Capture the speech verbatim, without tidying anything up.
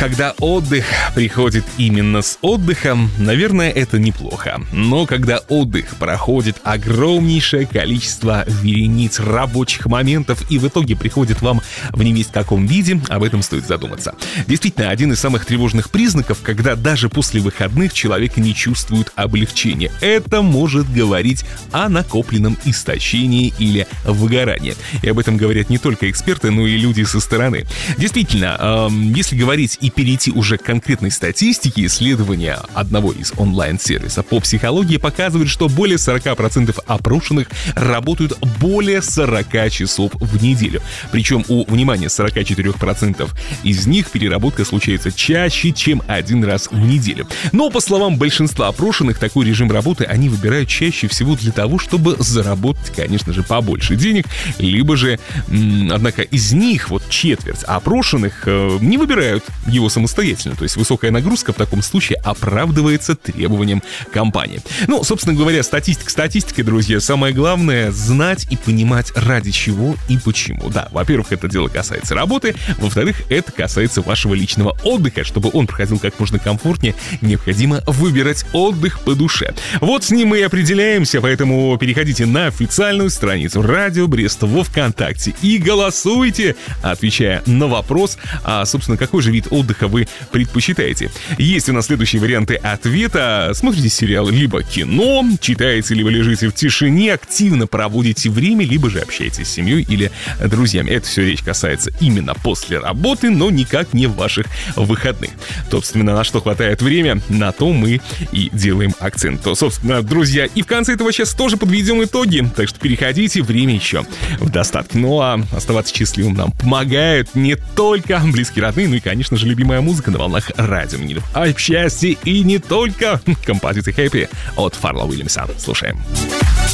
когда отдых приходит именно с отдыхом, наверное, это неплохо. Но когда отдых проходит огромнейшее количество верениц рабочих моментов и в итоге приходит вам в невесть каком виде, об этом стоит задуматься. Действительно, один из самых тревожных признаков, когда даже после выходных человек не чувствует облегчения. Это может говорить о накопленном истощении или выгорании. И об этом говорят не только эксперты, но и люди со стороны. Действительно, эм, если говорить и перейти уже к конкретной статистике, исследования одного из онлайн-сервисов по психологии показывают, что более сорок процентов опрошенных работают более сорок часов в неделю. Причем у, внимания, сорок четыре процента из них переработка случается чаще, чем один раз в неделю. Но, по словам большинства опрошенных, такой режим работы они выбирают чаще всего для того, чтобы заработать, конечно же, побольше денег, либо же, м- однако, из них вот четверть опрошенных э, не выбирают его самостоятельно, то есть высокая нагрузка в таком случае оправдывается требованиям компании. Ну, собственно говоря, статистика статистикой, друзья, самое главное — знать и понимать, ради чего и почему. Да, во-первых, это дело касается работы, во-вторых, это касается вашего личного отдыха. Чтобы он проходил как можно комфортнее, необходимо выбирать отдых по душе. Вот с ним мы и определяемся, поэтому переходите на официальную страницу Радио Брест во ВКонтакте и голосуйте, отвечая на вопрос, а, собственно, какой же вид отдыха вы предпочитаете. Есть у нас следующие варианты ответа. Смотрите сериал либо кино, читаете, либо лежите в тишине, активно проводите время, либо же общаетесь с семьей или друзьями. Это все речь касается именно после работы, но никак не в ваших выходных. Собственно, на что хватает время, на то мы и делаем акцент. То, собственно, друзья, и в конце этого часа тоже подведем итоги, так что переходите, время еще в достатке. Ну а оставаться счастливым нам помогают не только близкие родные, но и, конечно же, любимая музыка на волнах радио Мир. А счастье и не только. Композиция Happy от Фаррелла Уильямса. Слушаем.